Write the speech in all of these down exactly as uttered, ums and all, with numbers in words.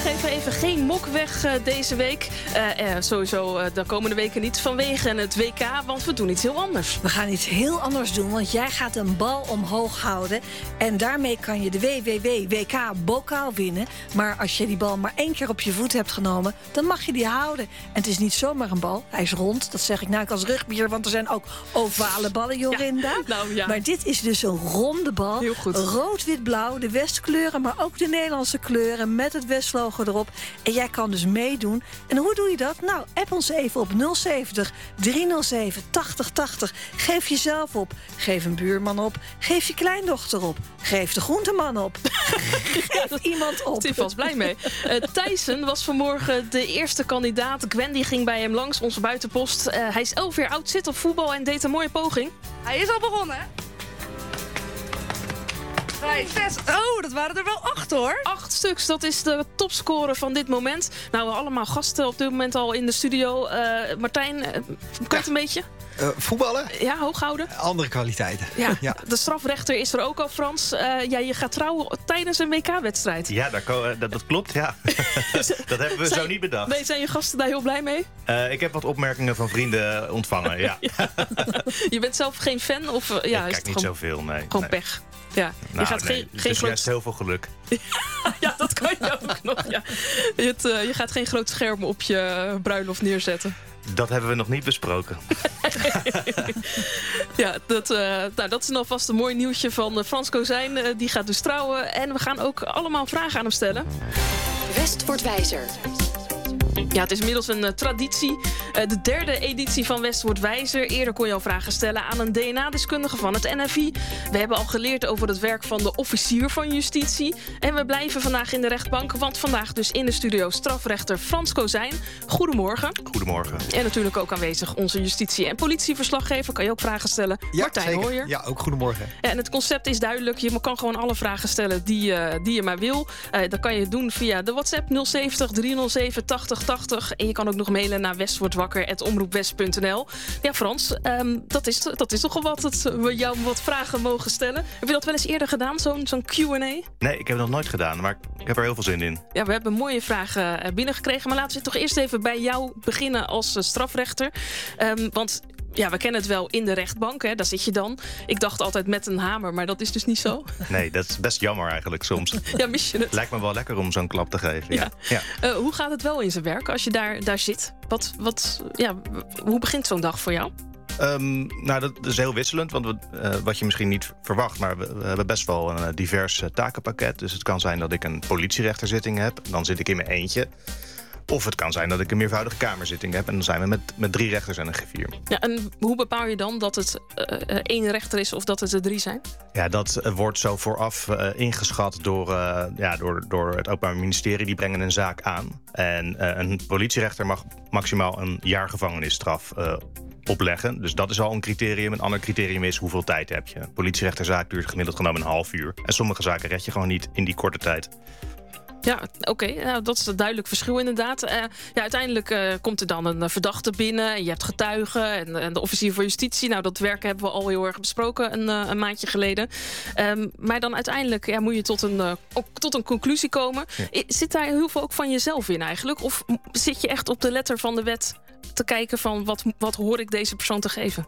geven even geen mok weg uh, deze week. Uh, uh, sowieso uh, de komende weken niet vanwege het W K, want we doen iets heel anders. We gaan iets heel anders doen, want jij gaat een bal omhoog houden. En daarmee kan je de W W W W K-bokaal winnen. Maar als je die bal maar één keer op je voet hebt genomen, dan mag je die houden. En het is niet zomaar een bal, hij is rond. Dat zeg ik nou als rugbier, want er zijn ook ovale ballen, Jorinda. Ja, nou, ja. Maar dit is dus een ronde bal. Heel goed. Rood, wit, blauw, de Westkleuren, maar ook de Nederlandse kleuren met het Westlogo erop. En jij kan dus meedoen. En hoe doe je dat? Nou, app ons even op nul zeventig, driehonderdzeven, tachtig tachtig. Geef jezelf op. Geef een buurman op. Geef je kleindochter op. Geef de groenteman op. Geef ja, iemand op. Is hij vast blij mee. Uh, Tyson was vanmorgen de eerste kandidaat. Gwendy ging bij hem langs, onze buitenpost. Uh, hij is elf jaar oud, zit op voetbal en deed een mooie poging. Hij is al begonnen, hè? Vijf, zes. Oh, dat waren er wel acht, hoor. Acht stuks, dat is de topscorer van dit moment. Nou, we allemaal gasten op dit moment al in de studio. Uh, Martijn, uh, kan je het een beetje? Uh, voetballen? Ja, hoog houden. Andere kwaliteiten. Ja, ja. De strafrechter is er ook al, Frans. Uh, ja, je gaat trouwen tijdens een W K-wedstrijd. Ja, dat, dat, dat klopt, ja. Dat hebben we zijn, zo niet bedacht. Nee, zijn je gasten daar heel blij mee? Uh, ik heb wat opmerkingen van vrienden ontvangen, ja. Ja. Je bent zelf geen fan? Of, uh, ja, ik is kijk niet gewoon, zoveel, nee. Gewoon nee. pech. Ja, nou, je gaat nee, geen, het geen is groot... juist heel veel geluk. Ja, dat kan je ook nog. Ja. Je, het, uh, je gaat geen groot scherm op je bruiloft neerzetten. Dat hebben we nog niet besproken. Ja, dat, uh, nou, dat is alvast een mooi nieuwtje van uh, Frans Kozijn. Uh, die gaat dus trouwen. En we gaan ook allemaal vragen aan hem stellen. West wordt wijzer. Ja, het is inmiddels een uh, traditie. Uh, de derde editie van West wordt wijzer. Eerder kon je al vragen stellen aan een D N A-deskundige van het N F I. We hebben al geleerd over het werk van de officier van justitie. En we blijven vandaag in de rechtbank. Want vandaag dus in de studio strafrechter Frans Kozijn. Goedemorgen. Goedemorgen. En natuurlijk ook aanwezig onze justitie- en politieverslaggever. Kan je ook vragen stellen. Ja, Martijn zeker. Hooijer. Ja, ook goedemorgen. Ja, en het concept is duidelijk. Je kan gewoon alle vragen stellen die, uh, die je maar wil. Uh, dat kan je doen via de WhatsApp nul zeventig, driehonderdzeven, tachtig tachtig. En je kan ook nog mailen naar westwordwakker at omroepwest punt n l. Ja, Frans, um, dat, is, dat is toch wel wat het, we jou wat vragen mogen stellen. Heb je dat wel eens eerder gedaan, zo'n zo'n Q en A? Nee, ik heb het nog nooit gedaan, maar ik heb er heel veel zin in. Ja, we hebben mooie vragen binnengekregen. Maar laten we toch eerst even bij jou beginnen als uh, strafrechter. Um, want... Ja, we kennen het wel in de rechtbank, hè, daar zit je dan. Ik dacht altijd met een hamer, maar dat is dus niet zo. Nee, dat is best jammer eigenlijk soms. Ja, mis je het? Lijkt me wel lekker om zo'n klap te geven. Ja. Ja. Ja. Uh, hoe gaat het wel in zijn werk als je daar, daar zit? Wat, wat, ja, hoe begint zo'n dag voor jou? Um, nou, dat is heel wisselend, want we, uh, wat je misschien niet verwacht... maar we, we hebben best wel een divers uh, takenpakket. Dus het kan zijn dat ik een politierechterzitting heb. Dan zit ik in mijn eentje. Of het kan zijn dat ik een meervoudige kamerzitting heb. En dan zijn we met, met drie rechters en een griffier. Ja, en hoe bepaal je dan dat het uh, één rechter is of dat het er drie zijn? Ja, dat uh, wordt zo vooraf uh, ingeschat door, uh, ja, door, door het Openbaar Ministerie. Die brengen een zaak aan. En uh, een politierechter mag maximaal een jaar gevangenisstraf uh, opleggen. Dus dat is al een criterium. Een ander criterium is hoeveel tijd heb je. Een politierechterzaak duurt gemiddeld genomen een half uur. En sommige zaken red je gewoon niet in die korte tijd. Ja, oké. Okay. Nou, dat is een duidelijk verschil inderdaad. Uh, ja, uiteindelijk uh, komt er dan een uh, verdachte binnen. Je hebt getuigen en, en de officier van justitie. Nou, dat werk hebben we al heel erg besproken een, uh, een maandje geleden. Um, maar dan uiteindelijk ja, moet je tot een, uh, op, tot een conclusie komen. Ja. Zit daar heel veel ook van jezelf in eigenlijk? Of zit je echt op de letter van de wet te kijken van wat, wat hoor ik deze persoon te geven?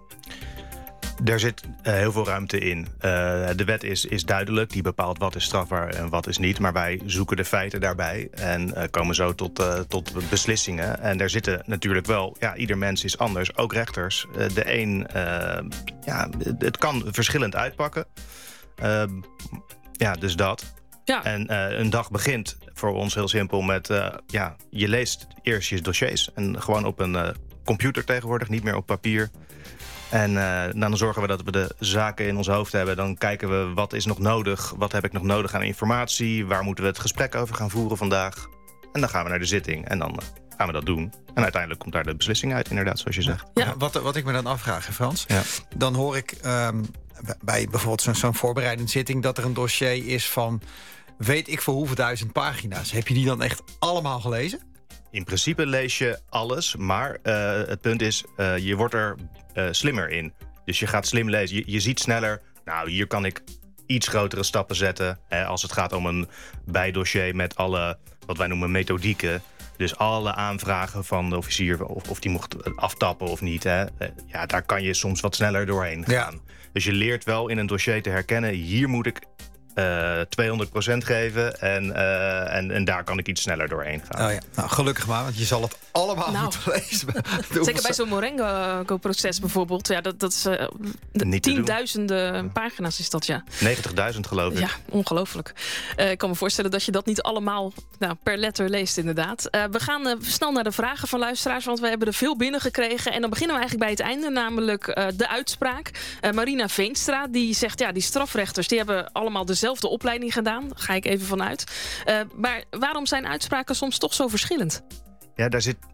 Daar zit uh, heel veel ruimte in. Uh, de wet is, is duidelijk, die bepaalt wat is strafbaar en wat is niet. Maar wij zoeken de feiten daarbij en uh, komen zo tot, uh, tot beslissingen. En daar zitten natuurlijk wel, ja, ieder mens is anders, ook rechters. Uh, de een, uh, ja, het kan verschillend uitpakken. Uh, ja, dus dat. Ja. En uh, een dag begint voor ons heel simpel met, uh, ja, je leest eerst je dossiers. En gewoon op een uh, computer tegenwoordig, niet meer op papier. En uh, dan zorgen we dat we de zaken in ons hoofd hebben. Dan kijken we wat is nog nodig, wat heb ik nog nodig aan informatie, waar moeten we het gesprek over gaan voeren vandaag. En dan gaan we naar de zitting en dan uh, gaan we dat doen. En uiteindelijk komt daar de beslissing uit, inderdaad, zoals je zegt. Ja, ja. Wat, wat ik me dan afvraag, Frans, ja. Dan hoor ik um, bij bijvoorbeeld zo'n, zo'n voorbereidende zitting dat er een dossier is van weet ik voor hoeveel duizend pagina's. Heb je die dan echt allemaal gelezen? In principe lees je alles, maar uh, het punt is, uh, je wordt er uh, slimmer in. Dus je gaat slim lezen. Je, je ziet sneller, nou, hier kan ik iets grotere stappen zetten. Hè, als het gaat om een bijdossier met alle, wat wij noemen, methodieken. Dus alle aanvragen van de officier, of, of die mocht aftappen of niet. Hè, ja, daar kan je soms wat sneller doorheen gaan. Ja. Dus je leert wel in een dossier te herkennen, hier moet ik Uh, tweehonderd procent geven en, uh, en, en daar kan ik iets sneller doorheen gaan. Oh ja. Nou, gelukkig maar, want je zal het allemaal nou, moeten lezen. Zeker bij zo'n Marengo-proces bijvoorbeeld. Ja, dat, dat is uh, tienduizenden pagina's is dat, ja. negentigduizend geloof ik. Ja, ongelooflijk. Uh, ik kan me voorstellen dat je dat niet allemaal nou, per letter leest inderdaad. Uh, we gaan uh, snel naar de vragen van luisteraars, want we hebben er veel binnengekregen. En dan beginnen we eigenlijk bij het einde, namelijk uh, de uitspraak. Uh, Marina Veenstra, die zegt, ja, die strafrechters, die hebben allemaal dezelfde opleiding gedaan. Daar ga ik even vanuit. Uh, maar waarom zijn uitspraken soms toch zo verschillend? Ja, daar zit...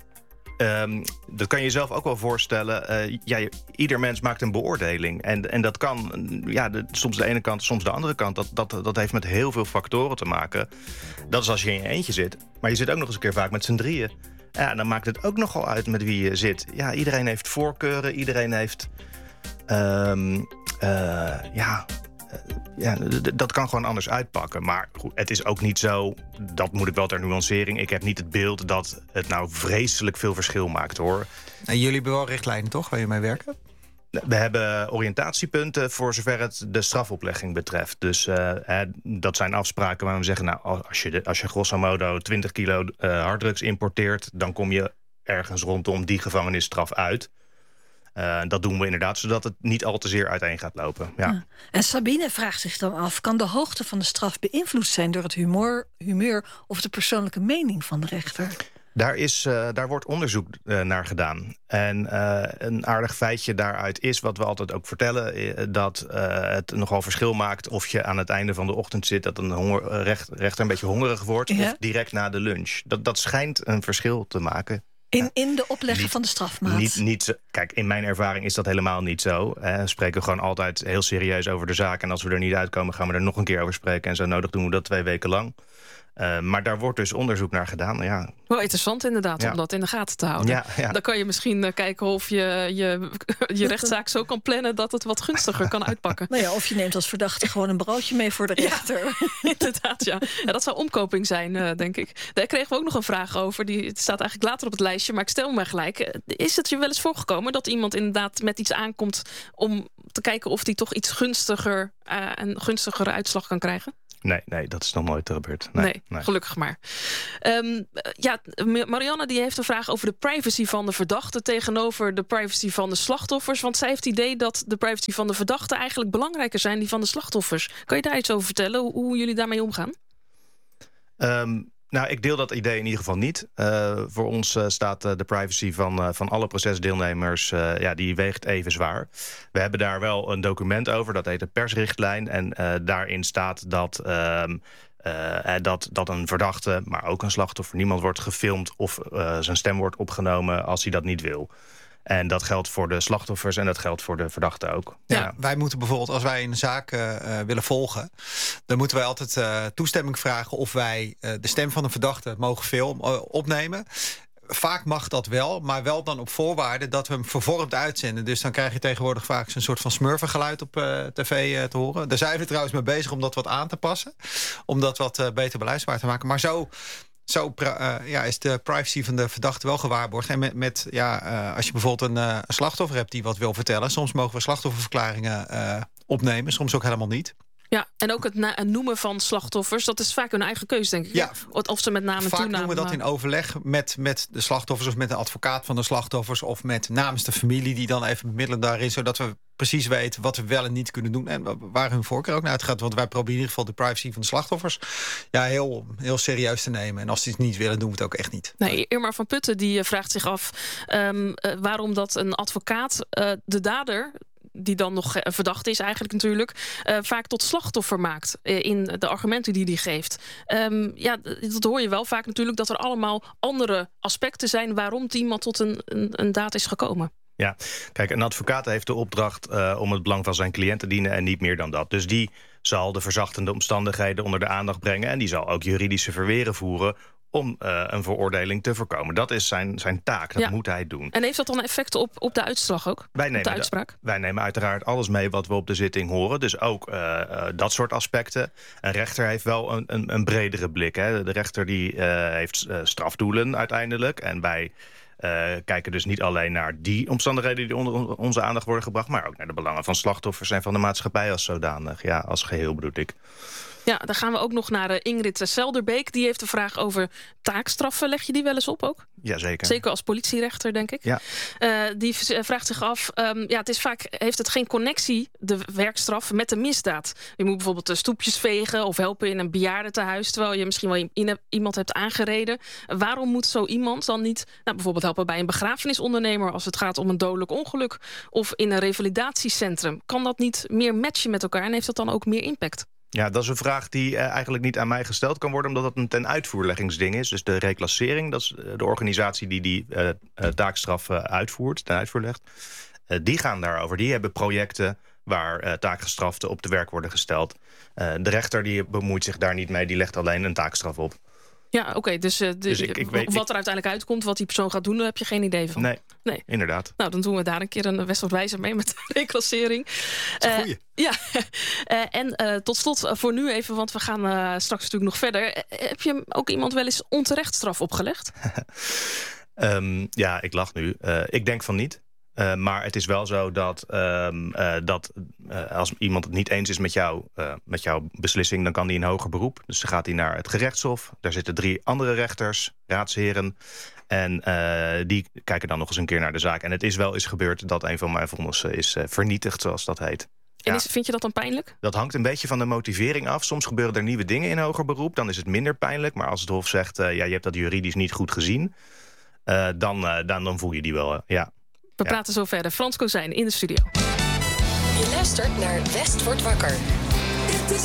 Um, dat kan je jezelf ook wel voorstellen. Uh, ja, ieder mens maakt een beoordeling. En, en dat kan ja, de, soms de ene kant, soms de andere kant. Dat, dat, dat heeft met heel veel factoren te maken. Dat is als je in je eentje zit. Maar je zit ook nog eens een keer vaak met z'n drieën. Ja, dan maakt het ook nogal uit met wie je zit. Ja, iedereen heeft voorkeuren. Iedereen heeft... Um, uh, ja... Ja, dat kan gewoon anders uitpakken. Maar goed, het is ook niet zo, dat moet ik wel ter nuancering. Ik heb niet het beeld dat het nou vreselijk veel verschil maakt, hoor. En jullie hebben wel richtlijnen, toch, waar je mee werken? We hebben oriëntatiepunten voor zover het de strafoplegging betreft. Dus uh, hè, dat zijn afspraken waar we zeggen, nou, als je, de, als je grosso modo twintig kilo uh, harddrugs importeert, dan kom je ergens rondom die gevangenisstraf uit. Uh, dat doen we inderdaad, zodat het niet al te zeer uiteen gaat lopen. Ja. Ja. En Sabine vraagt zich dan af, kan de hoogte van de straf beïnvloed zijn door het humor, humeur of de persoonlijke mening van de rechter? Daar, is, uh, daar wordt onderzoek uh, naar gedaan. En uh, een aardig feitje daaruit is, wat we altijd ook vertellen, uh, dat uh, het nogal verschil maakt of je aan het einde van de ochtend zit, dat een honger, recht, rechter een beetje hongerig wordt, ja, of direct na de lunch. Dat, dat schijnt een verschil te maken. In, in de opleggen niet, van de strafmaat? Niet, niet, kijk, in mijn ervaring is dat helemaal niet zo. Hè. We spreken gewoon altijd heel serieus over de zaak. En als we er niet uitkomen, gaan we er nog een keer over spreken. En zo nodig doen we dat twee weken lang. Uh, maar daar wordt dus onderzoek naar gedaan. Ja. Wel interessant inderdaad, ja, om dat in de gaten te houden. Ja, ja. Dan kan je misschien uh, kijken of je, je je rechtszaak zo kan plannen dat het wat gunstiger kan uitpakken. Nou ja, of je neemt als verdachte gewoon een broodje mee voor de rechter. Ja, inderdaad, ja. ja. Dat zou omkoping zijn, uh, denk ik. Daar kregen we ook nog een vraag over. Die het staat eigenlijk later op het lijstje, maar ik stel me gelijk. Is het je wel eens voorgekomen dat iemand inderdaad met iets aankomt om te kijken of die toch iets gunstiger, uh, een gunstigere uitslag kan krijgen? Nee, nee, dat is nog nooit gebeurd. Nee, nee, nee. Gelukkig maar. Um, ja, Marianne die heeft een vraag over de privacy van de verdachte tegenover de privacy van de slachtoffers. Want zij heeft het idee dat de privacy van de verdachte eigenlijk belangrijker zijn die van de slachtoffers. Kan je daar iets over vertellen, hoe, hoe jullie daarmee omgaan? Um, nou, ik deel dat idee in ieder geval niet. Uh, voor ons uh, staat uh, de privacy van, uh, van alle procesdeelnemers, uh, ja, die weegt even zwaar. We hebben daar wel een document over, dat heet de persrichtlijn. En uh, daarin staat dat, uh, uh, dat, dat een verdachte, maar ook een slachtoffer, niemand wordt gefilmd of uh, zijn stem wordt opgenomen als hij dat niet wil. En dat geldt voor de slachtoffers en dat geldt voor de verdachten ook. Ja, ja. Wij moeten bijvoorbeeld, als wij een zaak uh, willen volgen, dan moeten wij altijd uh, toestemming vragen of wij uh, de stem van een verdachte mogen film, uh, opnemen. Vaak mag dat wel, maar wel dan op voorwaarde dat we hem vervormd uitzenden. Dus dan krijg je tegenwoordig vaak zo'n soort van smurfengeluid op uh, tv uh, te horen. Daar zijn we trouwens mee bezig om dat wat aan te passen. Om dat wat uh, beter beluisterbaar te maken. Maar zo... Zo uh, ja, is de privacy van de verdachte wel gewaarborgd. En met, met ja, uh, als je bijvoorbeeld een, uh, een slachtoffer hebt die wat wil vertellen, soms mogen we slachtofferverklaringen uh, opnemen, soms ook helemaal niet. Ja, en ook het na- noemen van slachtoffers, dat is vaak hun eigen keuze, denk ik. Ja, of ze met naam en vaak toenaam. Vaak noemen we dat in overleg met, met de slachtoffers of met de advocaat van de slachtoffers of met namens de familie die dan even bemiddelen daarin, zodat we precies weten wat we wel en niet kunnen doen en waar hun voorkeur ook naar uitgaat. Want wij proberen in ieder geval de privacy van de slachtoffers ja, heel, heel serieus te nemen. En als die het niet willen, doen we het ook echt niet. Nee, Irma van Putten die vraagt zich af um, uh, waarom dat een advocaat uh, de dader, die dan nog verdacht is eigenlijk natuurlijk, uh, vaak tot slachtoffer maakt uh, in de argumenten die hij geeft. Um, ja, dat hoor je wel vaak natuurlijk, dat er allemaal andere aspecten zijn waarom iemand tot een, een, een daad is gekomen. Ja, kijk, een advocaat heeft de opdracht uh, om het belang van zijn cliënt te dienen en niet meer dan dat. Dus die zal de verzachtende omstandigheden onder de aandacht brengen en die zal ook juridische verweren voeren om uh, een veroordeling te voorkomen. Dat is zijn, zijn taak, dat ja. moet hij doen. En heeft dat dan effect op, op de uitslag ook? Wij nemen, op de uitspraak? De, wij nemen uiteraard alles mee wat we op de zitting horen. Dus ook uh, uh, dat soort aspecten. Een rechter heeft wel een, een, een bredere blik. Hè. De rechter die, uh, heeft uh, strafdoelen uiteindelijk. En wij uh, kijken dus niet alleen naar die omstandigheden die onder onze aandacht worden gebracht, maar ook naar de belangen van slachtoffers en van de maatschappij als zodanig. Ja, als geheel bedoel ik. Ja, dan gaan we ook nog naar uh, Ingrid Zelderbeek. Die heeft een vraag over taakstraffen. Leg je die wel eens op ook? Jazeker. Zeker als politierechter, denk ik. Ja. Uh, die vraagt zich af, um, ja, het is vaak, heeft het geen connectie, de werkstraf, met de misdaad? Je moet bijvoorbeeld de stoepjes vegen of helpen in een bejaardentehuis, terwijl je misschien wel in, iemand hebt aangereden. Waarom moet zo iemand dan niet nou, bijvoorbeeld helpen bij een begrafenisondernemer als het gaat om een dodelijk ongeluk of in een revalidatiecentrum? Kan dat niet meer matchen met elkaar en heeft dat dan ook meer impact? Ja, dat is een vraag die uh, eigenlijk niet aan mij gesteld kan worden, omdat het een ten uitvoerleggingsding is. Dus de reclassering, dat is de organisatie die die uh, uh, taakstraf uh, uitvoert, ten uitvoer legt. Uh, die gaan daarover. Die hebben projecten waar uh, taakgestraften op de werk worden gesteld. Uh, de rechter die bemoeit zich daar niet mee, die legt alleen een taakstraf op. Ja, oké. Okay, dus, uh, de, dus ik, ik weet, wat er uiteindelijk uitkomt, wat die persoon gaat doen, daar heb je geen idee van. Nee, nee. Inderdaad. Nou, dan doen we daar een keer een Westwoordwijzer mee met de reclassering. Dat is een goeie. Uh, ja, uh, en uh, tot slot uh, voor nu even, want we gaan uh, straks natuurlijk nog verder. Uh, heb je ook iemand wel eens onterecht straf opgelegd? um, ja, ik lach nu. Uh, ik denk van niet. Uh, maar het is wel zo dat, um, uh, dat uh, als iemand het niet eens is met, jou, uh, met jouw beslissing, dan kan hij in hoger beroep. Dus dan gaat hij naar het gerechtshof. Daar zitten drie andere rechters, raadsheren. En uh, die kijken dan nog eens een keer naar de zaak. En het is wel eens gebeurd dat een van mijn vonnissen is uh, vernietigd, zoals dat heet. En ja. is, vind je dat dan pijnlijk? Dat hangt een beetje van de motivering af. Soms gebeuren er nieuwe dingen in hoger beroep. Dan is het minder pijnlijk. Maar als het hof zegt, uh, ja, je hebt dat juridisch niet goed gezien, uh, dan, uh, dan, dan voel je die wel, uh, ja. We ja. praten zo verder. Frans Kozijn in de studio. Je luistert naar West wordt wakker.